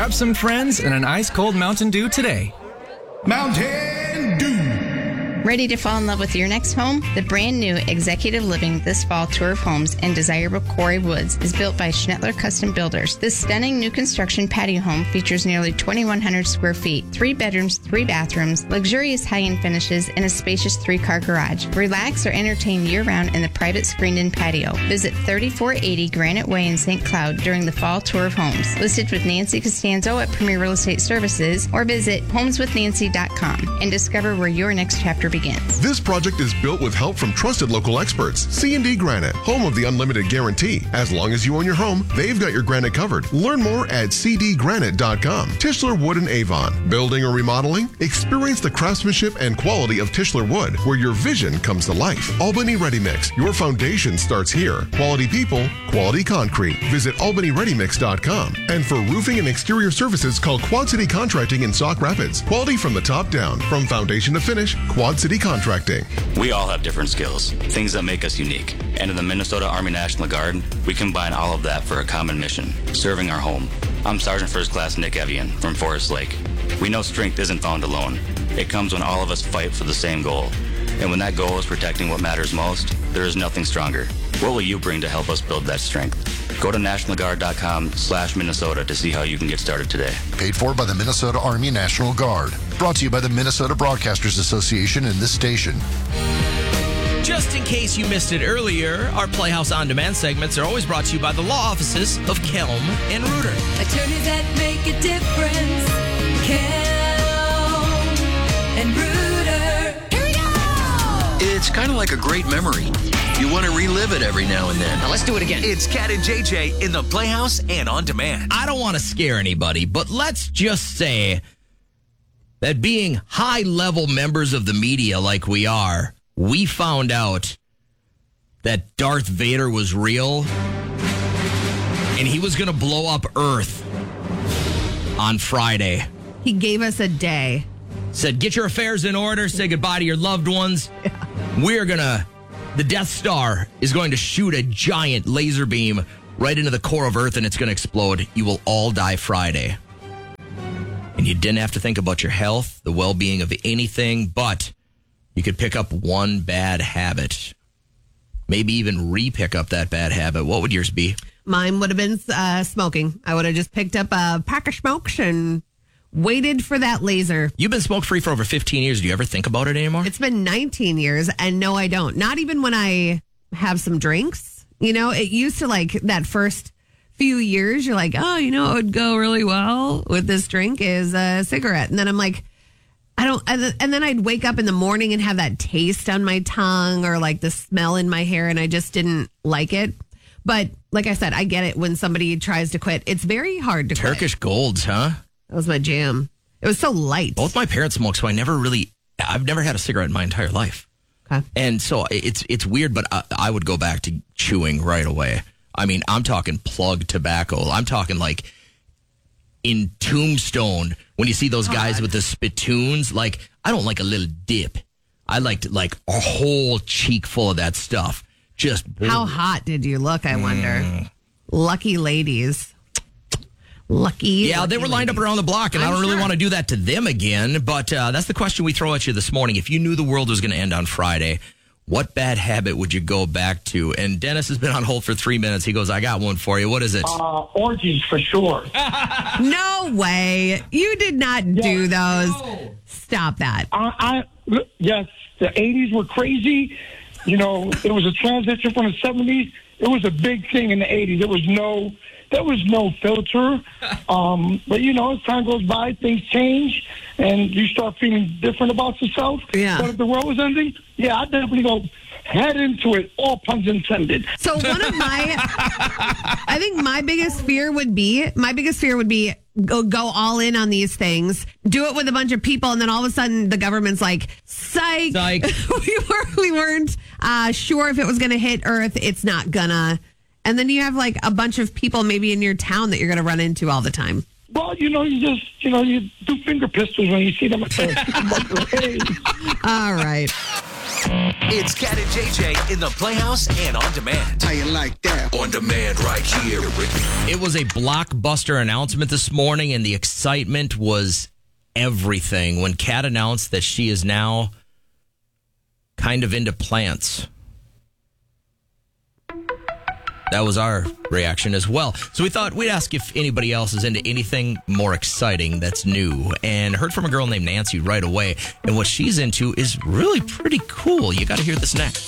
Grab some friends and an ice-cold Mountain Dew today. Mountain Dew. Ready to fall in love with your next home? The brand new Executive Living This Fall Tour of Homes in desirable Quarry Woods is built by Schnettler Custom Builders. This stunning new construction patio home features nearly 2,100 square feet, 3 bedrooms, 3 bathrooms, luxurious high-end finishes, and a spacious 3-car garage. Relax or entertain year-round in the private screened-in patio. Visit 3480 Granite Way in St. Cloud during the Fall Tour of Homes. Listed with Nancy Costanzo at Premier Real Estate Services, or visit homeswithnancy.com and discover where your next chapter begins. This project is built with help from trusted local experts. C&D Granite, home of the unlimited guarantee. As long as you own your home, they've got your granite covered. Learn more at cdgranite.com. Tischler Wood and Avon. Building or remodeling? Experience the craftsmanship and quality of Tischler Wood, where your vision comes to life. Albany Ready Mix. Your foundation starts here. Quality people, quality concrete. Visit albanyreadymix.com. And for roofing and exterior services, call Quad City Contracting in Sauk Rapids. Quality from the top down. From foundation to finish, Quad City Contracting. We all have different skills, things that make us unique. And in the Minnesota Army National Guard, we combine all of that for a common mission, serving our home. I'm Sergeant First Class Nick Evian from Forest Lake. We know strength isn't found alone. It comes when all of us fight for the same goal. And when that goal is protecting what matters most, there is nothing stronger. What will you bring to help us build that strength? Go to nationalguard.com/Minnesota to see how you can get started today. Paid for by the Minnesota Army National Guard. Brought to you by the Minnesota Broadcasters Association and this station. Just in case you missed it earlier, our Playhouse On Demand segments are always brought to you by the law offices of Kelm and Reuter. Attorneys that make a difference. Kelm and Reuter. Here we go! It's kind of like a great memory. You want to relive it every now and then. Now let's do it again. It's Cat and JJ in the Playhouse and On Demand. I don't want to scare anybody, but let's just say that being high-level members of the media like we are, we found out that Darth Vader was real and he was going to blow up Earth on Friday. He gave us a day. Said, get your affairs in order, say goodbye to your loved ones. Yeah. The Death Star is going to shoot a giant laser beam right into the core of Earth and it's going to explode. You will all die Friday. And you didn't have to think about your health, the well-being of anything, but you could pick up one bad habit. Maybe even re-pick up that bad habit. What would yours be? Mine would have been smoking. I would have just picked up a pack of smokes and waited for that laser. You've been smoke-free for over 15 years. Do you ever think about it anymore? It's been 19 years, and no, I don't. Not even when I have some drinks. You know, it used to, like, that first few years, you're like, oh, you know, it would go really well with this drink is a cigarette. And then I'm like, I don't, and then I'd wake up in the morning and have that taste on my tongue or like the smell in my hair, and I just didn't like it. But like I said, I get it when somebody tries to quit. It's very hard to quit. Turkish Golds, huh? That was my jam. It was so light. Both my parents smoke, so I've never had a cigarette in my entire life. Okay. And so it's weird, but I would go back to chewing right away. I mean, I'm talking plug tobacco. I'm talking like in Tombstone, when you see those guys with the spittoons, like, I don't like a little dip. I liked like a whole cheek full of that stuff. Just how hot did you look, I wonder? Lucky ladies. Yeah, they were lined up around the block, and I don't really want to do that to them again. But that's the question we throw at you this morning. If you knew the world was going to end on Friday, what bad habit would you go back to? And Dennis has been on hold for 3 minutes. He goes, I got one for you. What is it? Orgies for sure. No way. You did not do those. No. Stop that. Yes, the 80s were crazy. You know, it was a transition from the 70s. It was a big thing in the 80s. There was no filter. But, you know, as time goes by, things change, and you start feeling different about yourself. Yeah. But if the world was ending, yeah, I'd definitely go head into it, all puns intended. So one of I think my biggest fear would be go all in on these things, do it with a bunch of people, and then all of a sudden the government's like, psych. we weren't sure if it was going to hit Earth. It's not gonna. And then you have like a bunch of people maybe in your town that you're going to run into all the time. Well, you do finger pistols when you see them at the supermarket. All right. It's Cat and JJ in the Playhouse and On Demand. How you like that? On Demand right here. It was a blockbuster announcement this morning, and the excitement was everything when Kat announced that she is now kind of into plants. That was our reaction as well. So we thought we'd ask if anybody else is into anything more exciting that's new, and heard from a girl named Nancy right away. And what she's into is really pretty cool. You got to hear this next.